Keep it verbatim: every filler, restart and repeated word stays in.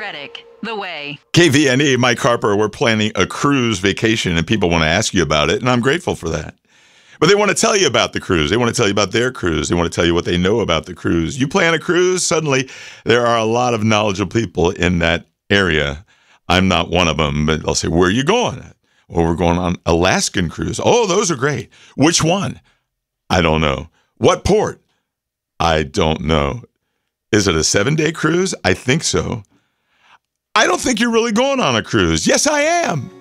Reddick, The Way. K V N E, Mike Harper, we're planning a cruise vacation, and people want to ask you about it, and I'm grateful for that. But they want to tell you about the cruise. They want to tell you about their cruise. They want to tell you what they know about the cruise. You plan a cruise, suddenly there are a lot of knowledgeable people in that area. I'm not one of them, but they'll say, where are you going? Well, we're going on Alaskan cruise. Oh, those are great. Which one? I don't know. What port? I don't know. Is it a seven-day cruise? I think so. I don't think you're really going on a cruise. Yes, I am.